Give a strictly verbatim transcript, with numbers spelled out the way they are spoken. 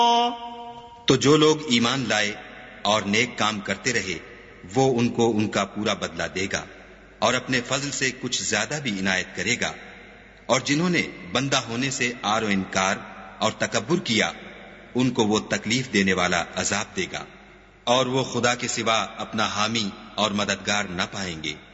तो जो लोग ईमान लाए और नेक काम करते रहे वो उनको उनका पूरा बदला देगा और अपने फजल से कुछ ज्यादा भी इनायत करेगा। और जिन्होंने बंदा होने से आरो इनकार और तकब्बुर किया उनको वो तकलीफ देने वाला अजाब देगा और वो खुदा के सिवा अपना हामी और मददगार न पाएंगे।